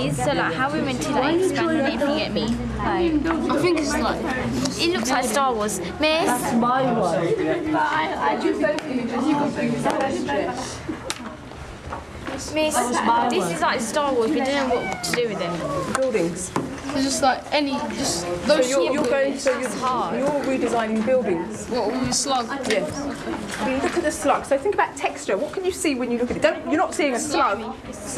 is. So like, how are we meant to like expand on it if you get me? Like, I think it's like... it looks like Star Wars. Miss? My one. Miss, this is like Star Wars, we don't know what to do with it. Buildings. It's just like any... Just So those you're small going. So you're redesigning buildings. What, all the slug? Yes. When you look at the slug, so think about texture. What can you see when you look at it? You're not seeing a slug.